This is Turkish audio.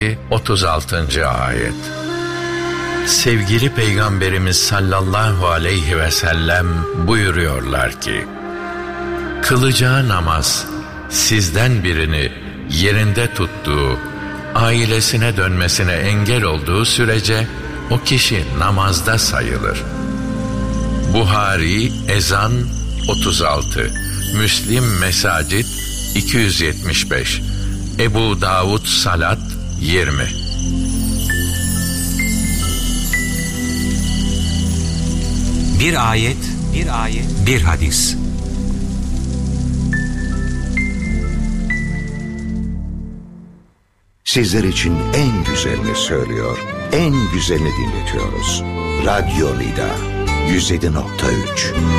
36. ayet. Sevgili Peygamberimiz sallallahu aleyhi ve sellem buyuruyorlar ki, kılacağı namaz sizden birini yerinde tuttuğu, ailesine dönmesine engel olduğu sürece o kişi namazda sayılır. Buhari Ezan 36, Müslim Mesacid 275, Ebu Davud Salat 20. Bir ayet, bir hadis. Sizler için en güzelini söylüyor, en güzelini dinletiyoruz. Radyo Nida 107.3.